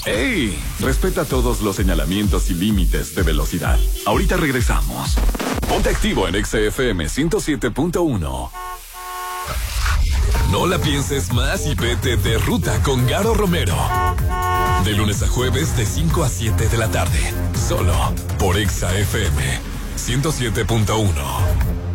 ¡Ey! Respeta todos los señalamientos y límites de velocidad. Ahorita regresamos. Ponte activo en XFM 107.1. No la pienses más y vete de ruta con Garo Romero. De lunes a jueves de 5 a 7 de la tarde. Solo por XFM 107.1.